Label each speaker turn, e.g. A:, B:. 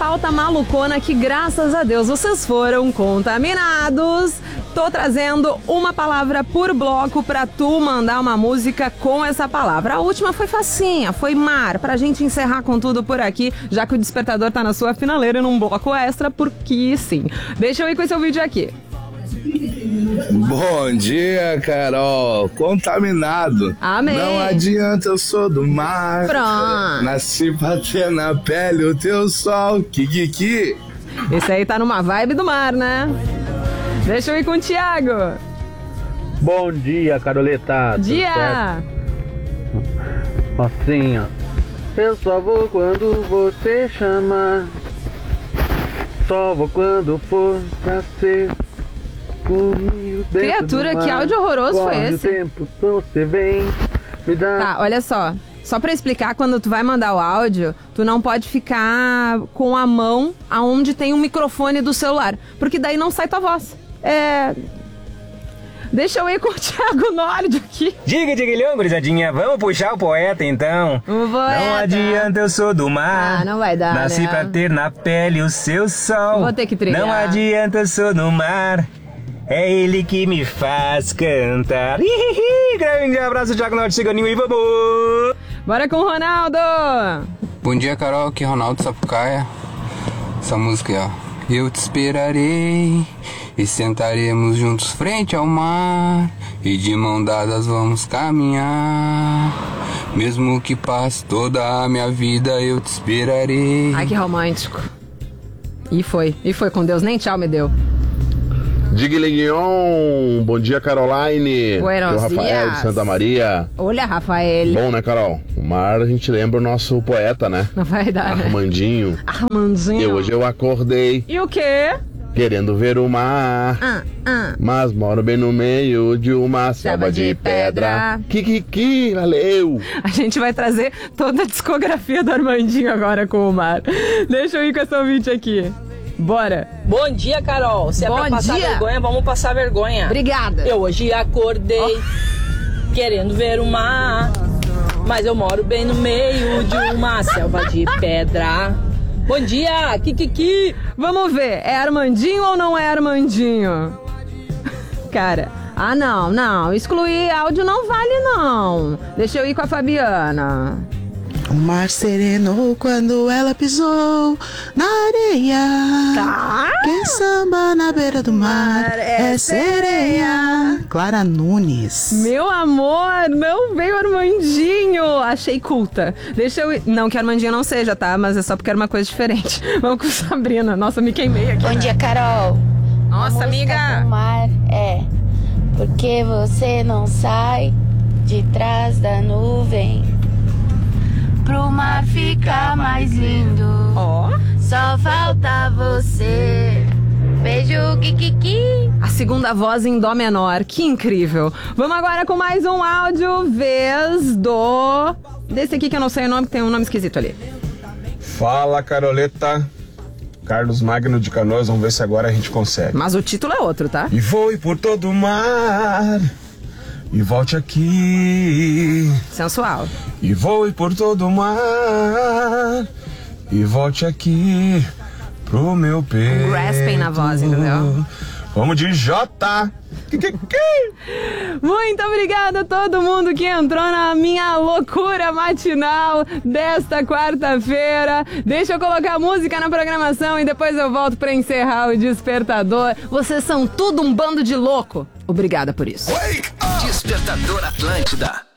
A: pauta malucona que, graças a Deus, vocês foram contaminados. Tô trazendo uma palavra por bloco pra tu mandar uma música com essa palavra. A última foi facinha, foi mar, pra gente encerrar com tudo por aqui, já que o despertador tá na sua finaleira num bloco extra, porque sim. Deixa eu ir com esse vídeo aqui.
B: Bom dia, Carol. Contaminado.
A: Amém.
B: Não adianta, eu sou do mar.
A: Pronto.
B: Nasci pra ter na pele o teu sol. Kikiki.
A: Esse aí tá numa vibe do mar, né? Deixa eu ir com o Thiago.
C: Bom dia, Caroleta.
A: Dia.
C: Assim, ó. Eu só vou quando você chamar. Só vou quando for pra ser comigo.
A: Criatura, que áudio horroroso foi esse?
C: O tempo, você vem me dar.
A: Tá, olha só. Só pra explicar, quando tu vai mandar o áudio, tu não pode ficar com a mão aonde tem um microfone do celular, porque daí não sai tua voz. Deixa eu ir com o Thiago Nord aqui.
D: Diga, Diguilhão, gurizadinha, vamos puxar o poeta então.
A: O poeta.
D: Não adianta, eu sou do mar.
A: Ah, não vai dar,
D: Nasci
A: né?
D: pra ter na pele o seu sol.
A: Vou ter que trilhar.
D: Não adianta, eu sou do mar. É ele que me faz cantar. Grande abraço, Thiago Norte, Ciganinho e vamos!
A: Bora com o Ronaldo.
E: Bom dia, Carol, aqui é Ronaldo Sapucaia. Essa música aí, ó. Eu te esperarei e sentaremos juntos frente ao mar, e de mão dadas vamos caminhar. Mesmo que passe toda a minha vida, eu te esperarei.
A: Ai, que romântico. E foi com Deus, nem tchau me deu.
F: Diguilhão, bom dia, Caroline.
A: Buenos
F: Eu, Rafael
A: dias.
F: de Santa Maria.
A: Olha, Rafael.
F: Bom, né, Carol? O mar, a gente lembra o nosso poeta, né?
A: Não vai dar, né?
F: Armandinho.
A: Armandinho.
F: E hoje eu acordei
A: E o quê?
F: querendo ver o mar, mas moro bem no meio de uma selva de pedra. Kikiki, valeu!
A: A gente vai trazer toda a discografia do Armandinho agora com o mar. Deixa eu ir com essa ouvinte aqui. Bora.
G: Bom dia, Carol. Se é
A: Bom
G: pra passar
A: dia.
G: vergonha, vamos passar vergonha.
A: Obrigada.
G: Eu hoje acordei querendo ver o mar, mas eu moro bem no meio de uma selva de pedra. Bom dia, Kikiki.
A: Vamos ver, é Armandinho ou não é Armandinho? Cara, não, excluir áudio não vale não. Deixa eu ir com a Fabiana.
H: O mar sereno quando ela pisou na areia.
A: Tá.
H: Quem samba na beira do mar é sereia. Clara Nunes.
A: Meu amor, não veio Armandinho. Achei culta. Deixa eu ir. Não que Armandinho não seja, tá? Mas é só porque era uma coisa diferente. Vamos com Sabrina. Nossa, me queimei aqui.
I: Bom dia, Carol.
A: Nossa,
I: A música
A: amiga.
I: do mar é porque você não sai de trás da nuvem pro mar ficar mais lindo.
A: Ó.
I: Só falta você. Beijo, Kikiki.
A: A segunda voz em dó menor. Que incrível. Vamos agora com mais um áudio. Vez do... Desse aqui que eu não sei o nome, que tem um nome esquisito ali.
B: Fala, Caroleta. Carlos Magno de Canoas, vamos ver se agora a gente consegue.
A: Mas o título é outro, tá?
B: E voe por todo o mar e volte aqui.
A: Sensual.
B: E voe por todo o mar e volte aqui pro meu peito.
A: Um grasping na voz, entendeu?
B: Vamos de Jota.
A: Muito obrigada a todo mundo que entrou na minha loucura matinal desta quarta-feira. Deixa eu colocar música na programação e depois eu volto pra encerrar o despertador. Vocês são tudo um bando de louco. Obrigada por isso.
J: Despertador Atlântida.